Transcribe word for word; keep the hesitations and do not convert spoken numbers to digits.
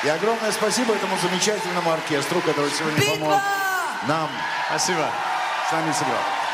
И огромное спасибо этому замечательному оркестру, который сегодня помог нам Спасибо. с нами сыграть.